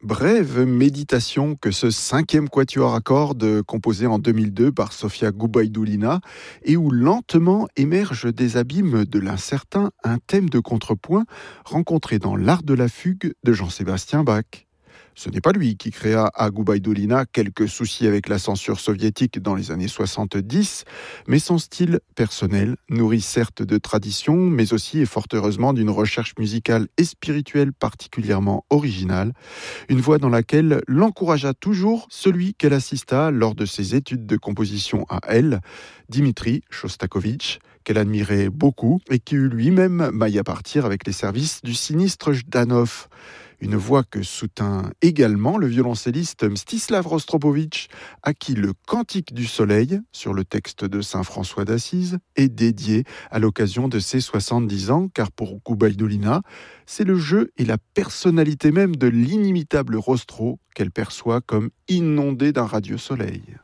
Brève méditation que ce 5e quatuor à cordes composé en 2002 par Sofia Gubaidoulina et où lentement émerge des abîmes de l'incertain un thème de contrepoint rencontré dans l'art de la fugue de Jean-Sébastien Bach. Ce n'est pas lui qui créa à Gubaidoulina quelques soucis avec la censure soviétique dans les années 70, mais son style personnel nourrit certes de traditions, mais aussi et fort heureusement d'une recherche musicale et spirituelle particulièrement originale, une voix dans laquelle l'encouragea toujours celui qu'elle assista lors de ses études de composition à elle, Dimitri Shostakovich, qu'elle admirait beaucoup et qui eut lui-même maille à partir avec les services du sinistre Jdanov. Une voix que soutint également le violoncelliste Mstislav Rostropovitch, à qui le Cantique du Soleil, sur le texte de saint François d'Assise, est dédié à l'occasion de ses 70 ans, car pour Gubaidoulina, c'est le jeu et la personnalité même de l'inimitable Rostro qu'elle perçoit comme inondé d'un radieux soleil.